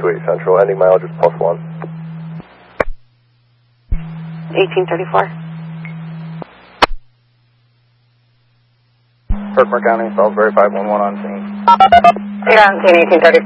228 Central, ending mileage is +1. 1834. Herkimer County, Salisbury 511 on scene. You're on scene 1834.